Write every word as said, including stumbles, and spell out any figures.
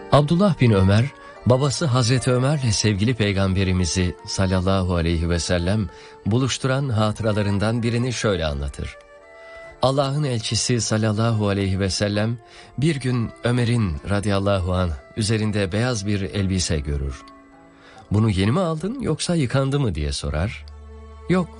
Abdullah bin Ömer, babası Hazreti Ömer'le sevgili peygamberimizi sallallahu aleyhi ve sellem buluşturan hatıralarından birini şöyle anlatır. Allah'ın elçisi sallallahu aleyhi ve sellem bir gün Ömer'in radıyallahu anh üzerinde beyaz bir elbise görür. Bunu yeni mi aldın yoksa yıkandı mı diye sorar. Yok,